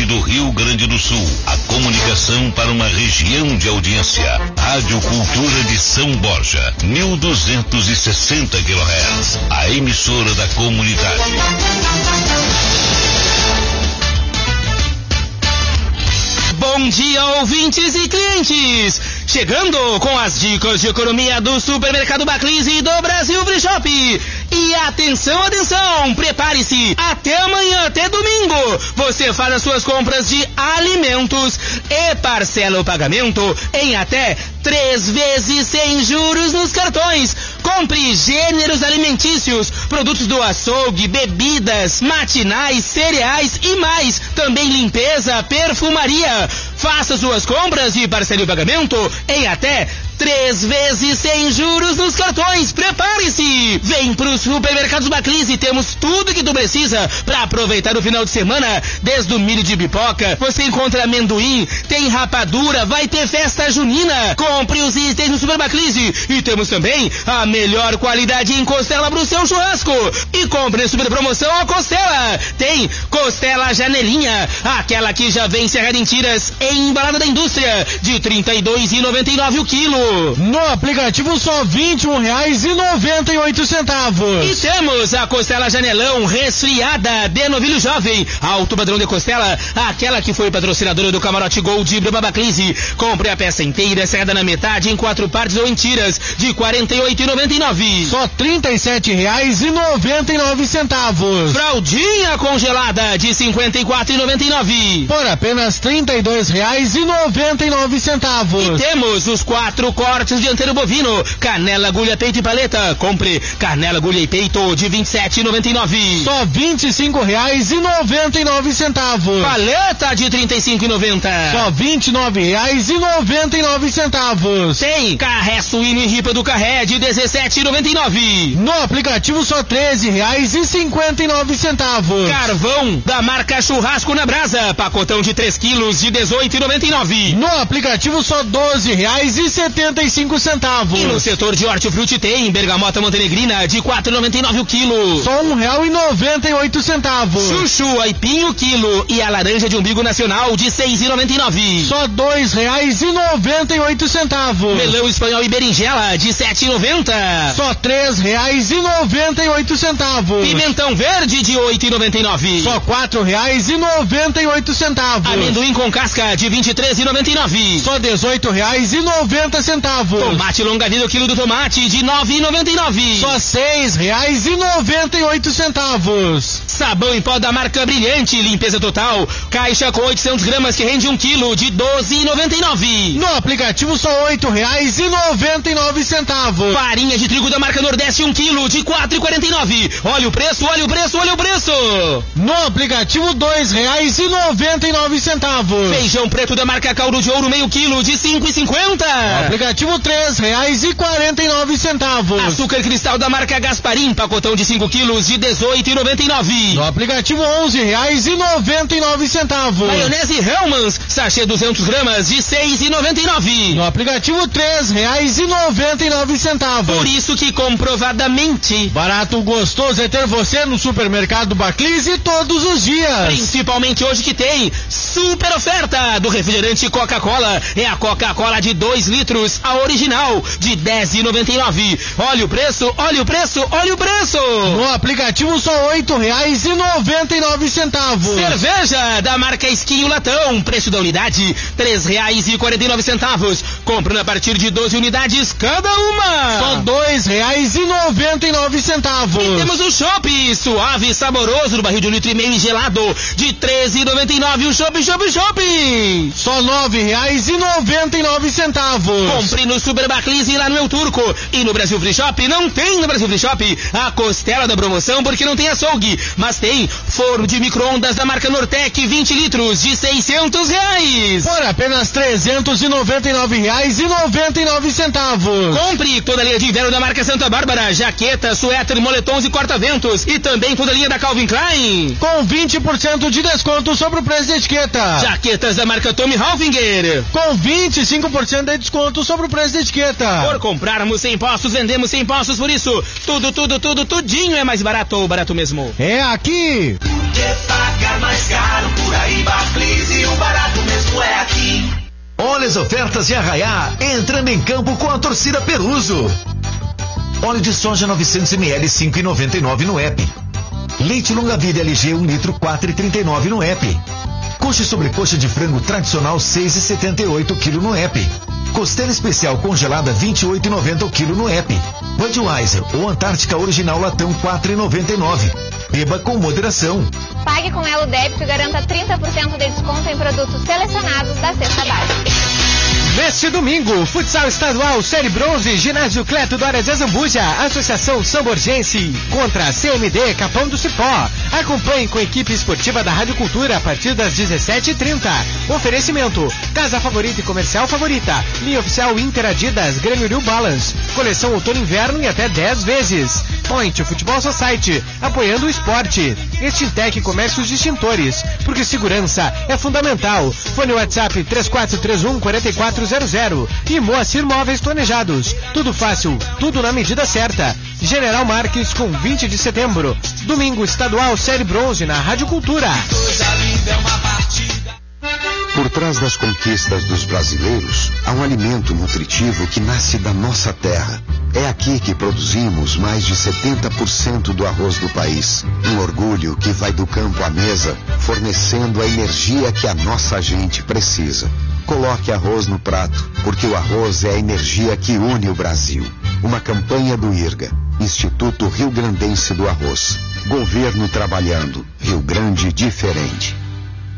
oeste do Rio Grande do Sul. A comunicação para uma região de audiência. Rádio Cultura de São Borja, 1260 kHz. A emissora da comunidade. Bom dia, ouvintes e clientes! Chegando com as dicas de economia do Supermercado Baclis e do Brasil Free Shop. E atenção, atenção! Prepare-se! Até amanhã, até domingo, você faz as suas compras de alimentos e parcela o pagamento em até 3 vezes sem juros nos cartões. Compre gêneros alimentícios, produtos do açougue, bebidas, matinais, cereais e mais. Também limpeza, perfumaria. Faça suas compras e parcele o pagamento em até 3 vezes sem juros nos cartões. Prepare-se! Vem pros supermercados Baclis e temos tudo que tu precisa para aproveitar o final de semana. Desde o milho de pipoca, você encontra amendoim, tem rapadura, vai ter festa junina. Compre os itens no Super Baclis e temos também a melhor qualidade em costela pro seu churrasco. E compre na super promoção a costela. Tem costela janelinha, aquela que já vem serrada em tiras em embalada da indústria, de R$ 32,99 o quilo. No aplicativo só R$ 21,98. E temos a costela janelão resfriada de novilho jovem, alto padrão de costela, aquela que foi patrocinadora do Camarote Gold de Brahma Baclise. Compre a peça inteira, serrada na metade, em 4 partes ou em tiras, de R$ 48,99. Só R$ 37,99. Fraldinha congelada de R$ 54,99. Por apenas R$ 32,99. E temos os 4 cortes dianteiro bovino, canela, agulha, peito e paleta. Compre canela, agulha e peito de R$ 27,99. Só R$ 25,99. Paleta de R$ 35,90. Só R$ 29,99. Tem carré suíno e ripa do carré de R$ 17,99. No aplicativo só R$ 13,59. Carvão da marca Churrasco na Brasa, pacotão de 3 quilos de R$ 18,99. No aplicativo só R$ 12,75. E no setor de hortifruti tem bergamota montenegrina de R$ 4,99 o quilo. Só R$ 1,98. Chuchu aipim o quilo e a laranja de umbigo nacional de R$ 6,99. Só R$ 2,98. Melão espanhol e berinjela de R$ 7,90. Só R$ 3,98. Pimentão verde de R$ 8,99. Só R$ 4,98. Amendoim com casca de R$ 23,99. Só R$ 18,90. Tomate longa vida o quilo do tomate de R$ 9,99. Só R$ 6,98. Sabão em pó da marca Brilhante, limpeza total, caixa com 800 gramas que rende 1 quilo de R$ 12,99. No aplicativo só R$ 8,99. Farinha de trigo da marca Nordeste 1 quilo de R$ 4,49. Olha o preço, olha o preço, olha o preço. No aplicativo R$ 2,99. Feijão preto da marca Caldo de Ouro meio quilo de R$ 5,50. Aplicativo R$ 3,49. Açúcar cristal da marca Gasparim, pacotão de 5 quilos de R$ 18,99. No aplicativo R$ 11,99. Maionese Hellmann's, sachê 200 gramas de R$ 6,99. No aplicativo R$ 3,99. Por isso que comprovadamente barato, gostoso é ter você no Supermercado Baclise todos os dias. Principalmente hoje que tem super oferta do refrigerante Coca-Cola. É a Coca-Cola de 2 litros, a original, de R$ 10,99. Olha o preço, olha o preço, olha o preço. No aplicativo só R$ 8,99. Cerveja da marca Esquinho Latão, preço da unidade R$ 3,49. Comprando a partir de 12 unidades cada uma. Só R$ 2,99. E temos o chopp suave e saboroso do barril de 1,5 litro e gelado de R$ 13,99. O chopp. Só R$ 9,99. Compre no Super Baclise e lá no El Turco. E no Brasil Free Shop não tem no Brasil Free Shop a costela da promoção porque não tem açougue, mas tem forno de micro-ondas da marca Nortec 20 litros de R$ 600. Por apenas R$ 399,99. Compre toda a linha de inverno da marca Santa Bárbara, jaqueta, suéter, moletons e corta-ventos. E também toda a linha da Calvin Klein com 20% de desconto sobre o preço da etiqueta. Jaquetas da marca Tommy Hilfiger com 25% de desconto sobre o preço da etiqueta. Por comprarmos sem impostos, vendemos sem impostos, por isso tudinho é mais barato, ou barato mesmo. É aqui. Por que pagar mais caro por aí, Baclise? as ofertas de Arraiá, entrando em campo com a torcida Peluso. Óleo de soja 900 ml 5,99 no app. Leite longa vida LG 1 litro 4,39 no app. Coxa e sobrecoxa de frango tradicional 6,78 kg no app. Costela especial congelada 28,90 o quilo no app. Budweiser ou Antártica Original Latão 4,99. Beba com moderação. Pague com Elo Débito e garanta 30% de desconto em produtos selecionados da cesta básica. Neste domingo, Futsal Estadual Série Bronze, Ginásio Cleto Dória de Azambuja, Associação Samborgense contra a CMD Capão do Cipó. Acompanhe com a equipe esportiva da Rádio Cultura a partir das 17h30. Oferecimento: Casa Favorita e Comercial Favorita, linha oficial Inter Adidas, Grêmio New Balance, coleção outono e inverno em até 10 vezes. Point Futebol Society, apoiando o esporte. Extintec Comércios Distintores, porque segurança é fundamental. Fone WhatsApp 3431-4400. E Moacir Móveis Planejados. Tudo fácil, tudo na medida certa. General Marques com 20 de setembro. Domingo Estadual Série Bronze na Rádio Cultura. Por trás das conquistas dos brasileiros, há um alimento nutritivo que nasce da nossa terra. É aqui que produzimos mais de 70% do arroz do país. Um orgulho que vai do campo à mesa, fornecendo a energia que a nossa gente precisa. Coloque arroz no prato, porque o arroz é a energia que une o Brasil. Uma campanha do IRGA, Instituto Rio Grandense do Arroz. Governo trabalhando, Rio Grande diferente.